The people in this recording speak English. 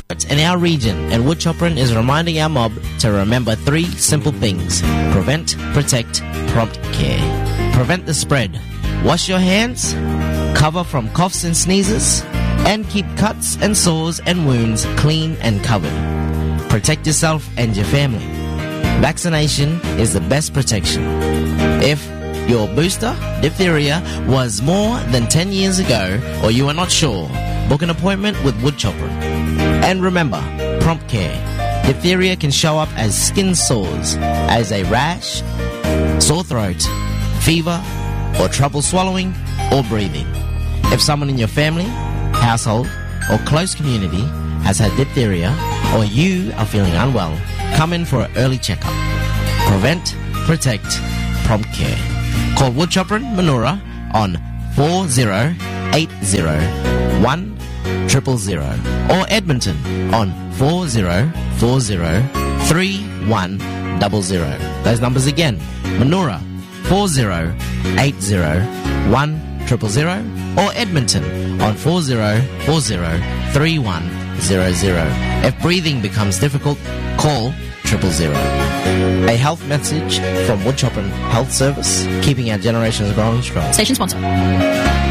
in our region, and Woodchopperin is reminding our mob to remember 3 simple things: prevent, protect, prompt care. Prevent the spread. Wash your hands, cover from coughs and sneezes, and keep cuts and sores and wounds clean and covered. Protect yourself and your family. Vaccination is the best protection. If your booster, diphtheria, was more than 10 years ago, or you are not sure, book an appointment with Woodchopperin. And remember, prompt care. Diphtheria can show up as skin sores, as a rash, sore throat, fever, or trouble swallowing or breathing. If someone in your family, household, or close community has had diphtheria, or you are feeling unwell, come in for an early checkup. Prevent, protect, prompt care. Call Woodchopperin Manoora on 4080-1-000 or Edmonton on 4040-3100. Those numbers again. Manoora 4080-1-000 or Edmonton on 4040-3100. If breathing becomes difficult, call 000. A health message from Woodchopperin Health Service, keeping our generations growing strong. Station sponsor.